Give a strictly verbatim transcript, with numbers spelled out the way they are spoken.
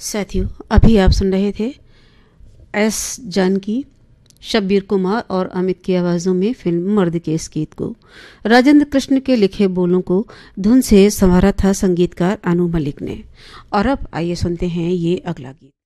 साथियों, अभी आप सुन रहे थे एस जानकी, शब्बीर कुमार और अमित की आवाज़ों में फिल्म मर्द के इस गीत को राजेंद्र कृष्ण के लिखे बोलों को धुन से संवारा था संगीतकार अनु मलिक ने। और अब आइए सुनते हैं ये अगला गीत।